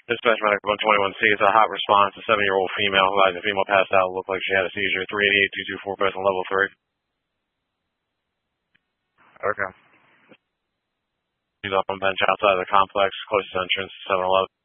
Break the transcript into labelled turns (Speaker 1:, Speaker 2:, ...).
Speaker 1: Dispatch medic 121C is a hot response. A 7-year-old female who has a female passed out. Looked like she had a seizure. 388-224 best on level 3.
Speaker 2: Okay.
Speaker 1: She's up on bench outside of the complex, closest entrance, 7-Eleven.